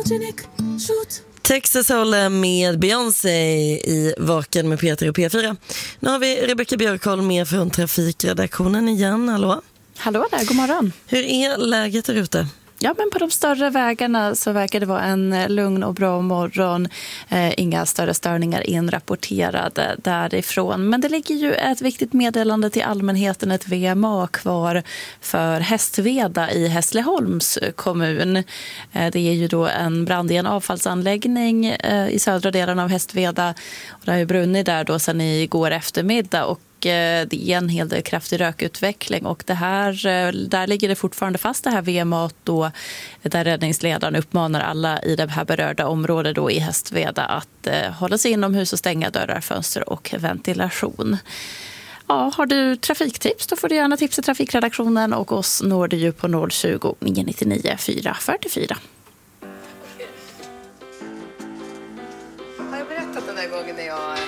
Texas Hold'em med Beyoncé i Vaken med Peter och P4. Nu har vi Rebecka Björkholm med från trafikredaktionen igen. Hallå? Hallå där, god morgon. Hur är läget där ute? Ja, men på de större vägarna så verkar det vara en lugn och bra morgon. Inga större störningar inrapporterade därifrån. Men det ligger ju ett viktigt meddelande till allmänheten, ett VMA kvar för Hästveda i Hässleholms kommun. Det är ju då en brand i en avfallsanläggning i södra delen av Hästveda. Och det har ju brunnit där då sedan igår eftermiddag och det är en hel del kraftig rökutveckling och där ligger det fortfarande fast det här VMA då, där räddningsledaren uppmanar alla i det här berörda området då i Hästveda att hålla sig inomhus och stänga dörrar, fönster och ventilation. Ja, har du trafiktips då får du gärna tipsa trafikredaktionen och oss når du ju på 020 999 444. Har jag berättat den där gången när jag